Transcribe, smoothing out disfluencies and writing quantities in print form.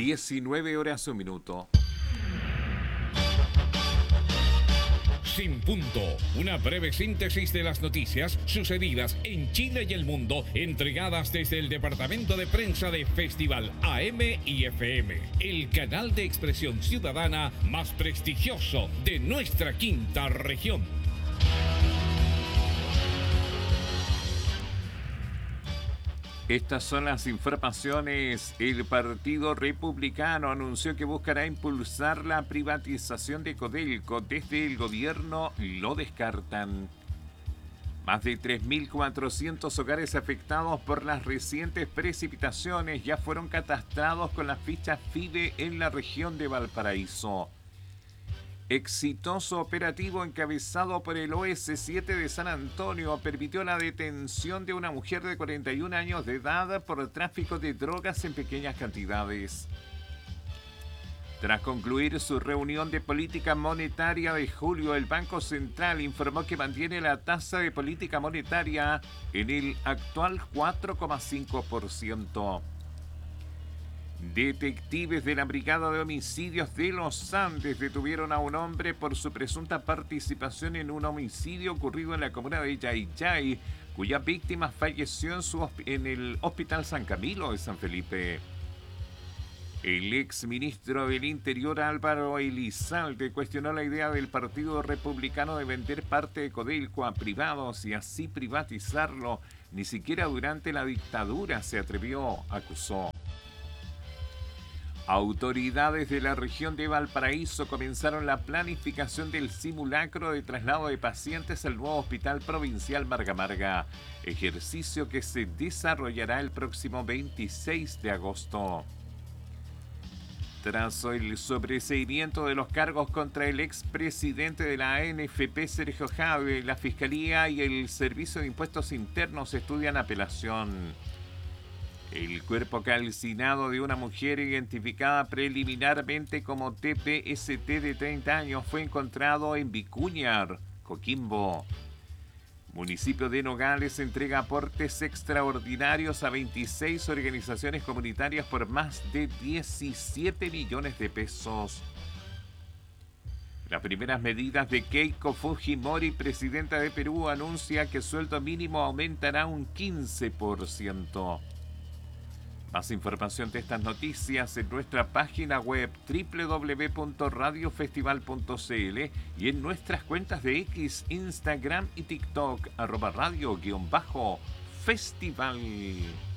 19 horas un minuto. Sin Punto, una breve síntesis de las noticias sucedidas en Chile y el mundo, entregadas desde el departamento de prensa de Festival AM y FM, el canal de expresión ciudadana más prestigioso de nuestra quinta región. Estas son las informaciones. El Partido Republicano anunció que buscará impulsar la privatización de Codelco. Desde el gobierno lo descartan. Más de 3.400 hogares afectados por las recientes precipitaciones ya fueron catastrados con las fichas FIDE en la región de Valparaíso. Exitoso operativo encabezado por el OS7 de San Antonio permitió la detención de una mujer de 41 años de edad por tráfico de drogas en pequeñas cantidades. Tras concluir su reunión de política monetaria de julio, el Banco Central informó que mantiene la tasa de política monetaria en el actual 4,5%. Detectives de la Brigada de Homicidios de los Andes detuvieron a un hombre por su presunta participación en un homicidio ocurrido en la comuna de Yayay, cuya víctima falleció en el Hospital San Camilo de San Felipe. El exministro del Interior Álvaro Elizalde cuestionó la idea del Partido Republicano de vender parte de Codelco a privados y así privatizarlo. Ni siquiera durante la dictadura se atrevió, acusó. Autoridades de la región de Valparaíso comenzaron la planificación del simulacro de traslado de pacientes al nuevo Hospital Provincial Marga Marga, ejercicio que se desarrollará el próximo 26 de agosto. Tras el sobreseimiento de los cargos contra el expresidente de la ANFP, Sergio Jave, la Fiscalía y el Servicio de Impuestos Internos estudian apelación. El cuerpo calcinado de una mujer identificada preliminarmente como TPST de 30 años fue encontrado en Vicuña, Coquimbo. Municipio de Nogales entrega aportes extraordinarios a 26 organizaciones comunitarias por más de 17 millones de pesos. Las primeras medidas de Keiko Fujimori, presidenta de Perú, anuncia que el sueldo mínimo aumentará un 15%. Más información de estas noticias en nuestra página web www.radiofestival.cl y en nuestras cuentas de X, Instagram y TikTok @radio_festival.